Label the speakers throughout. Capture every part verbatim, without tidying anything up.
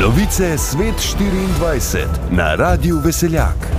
Speaker 1: Novice Svet štiriindvajset na Radiu Veseljak.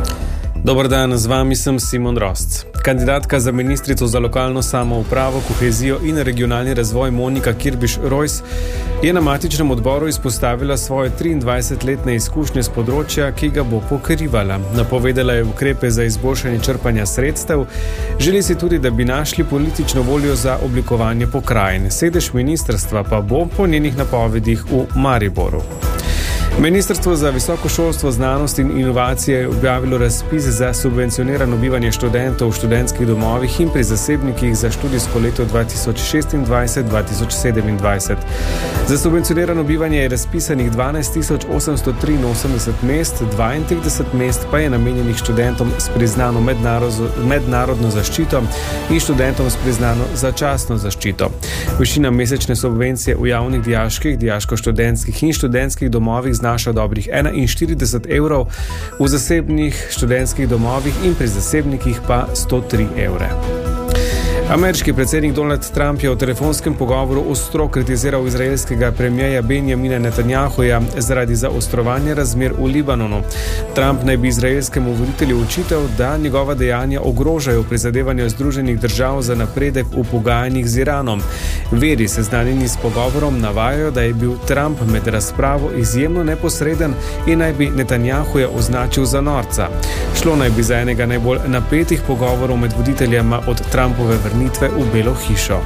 Speaker 2: Dobar dan, z vami sem Simon Rosc. Kandidatka za ministrico za lokalno samoupravo, kohezijo in regionalni razvoj Monika Kirbiš-Rojs je na matičnem odboru izpostavila svoje triindvajsetletne izkušnje z področja, ki ga bo pokrivala. Napovedala je ukrepe za izboljšanje črpanja sredstev, želi si tudi, da bi našli politično voljo za oblikovanje pokrajin. Sedež ministrstva pa bo po njenih napovedih v Mariboru. Ministrstvo za visoko šolstvo, znanost in inovacije je objavilo razpis za subvencionirano bivanje študentov v študentskih domovih in pri zasebnikih za študijsko leto dva tisoč šestindvajset dva tisoč sedemindvajset. Za subvencionirano bivanje je razpisanih dvanajst tisoč osemsto triinosemdeset mest, dvaintrideset mest pa je namenjenih študentom s priznano mednarodno zaščito in študentom s priznano začasno zaščito. Višina mesečne subvencije v javnih dijaških, dijaško-študentskih in študentskih domovih znaša dobrih enainštirideset evrov, v zasebnih študentskih domovih in pri zasebnikih pa sto tri evre. Ameriški predsednik Donald Trump je v telefonskem pogovoru ostro kritiziral izraelskega premierja Benjamina Netanjahuja zaradi zaostrovanja razmer v Libanonu. Trump naj bi izraelskemu voditelju očital, da njegova dejanja ogrožajo prizadevanja Združenih držav za napredek v pogajanjih z Iranom. Viri seznanjeni s pogovorom navajajo, da je bil Trump med razpravo izjemno neposreden in naj bi Netanjahuja označil za norca. Šlo naj bi za enega najbolj napetih pogovorov med voditeljema od Trumpove vrnitve v Belo hišo.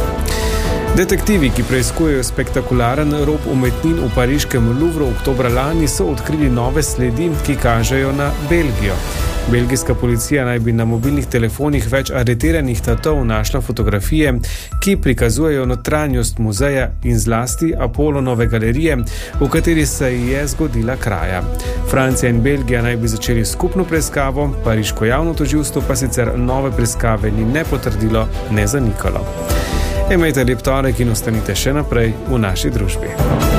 Speaker 2: Detektivi, ki preiskujejo spektakularen rop umetnin v pariškem Louvru oktobra lani, so odkrili nove sledi, ki kažejo na Belgijo. Belgijska policija naj bi na mobilnih telefonih več aretiranih tatov našla fotografije, ki prikazujejo notranjost muzeja in zlasti Apollonove galerije, v kateri se je zgodila kraja. Francija in Belgija naj bi začeli skupno preiskavo, pariško javno tožilstvo pa sicer nove preiskave ni ne potrdilo, ne zanikalo. Imejte lep torek in ostanite še naprej v naši družbi.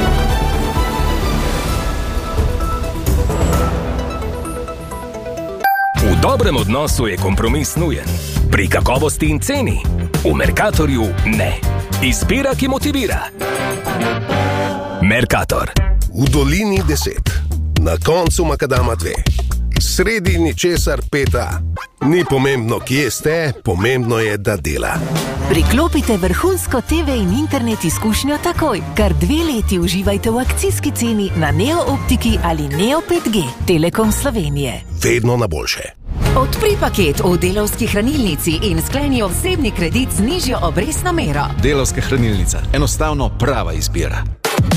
Speaker 3: V dobrem odnosu je kompromis nujen. Pri kakovosti in ceni. V Mercatorju ne. Izbira, ki motivira. Mercator.
Speaker 4: V dolini deset. Na koncu makadama dve. Sredi ničesar peta. Ni pomembno, kje ste, pomembno je, da dela.
Speaker 5: Priklopite vrhunsko te ve in internet izkušnjo takoj. Kar dve leti uživajte v akcijski ceni na Neo Optiki ali Neo pet G. Telekom Slovenije.
Speaker 4: Vedno na boljše.
Speaker 5: Odpri paket v Delavski hranilnici in skleni osebni kredit z nižjo obrestno mero.
Speaker 6: Delavska hranilnica. Enostavno prava izbira.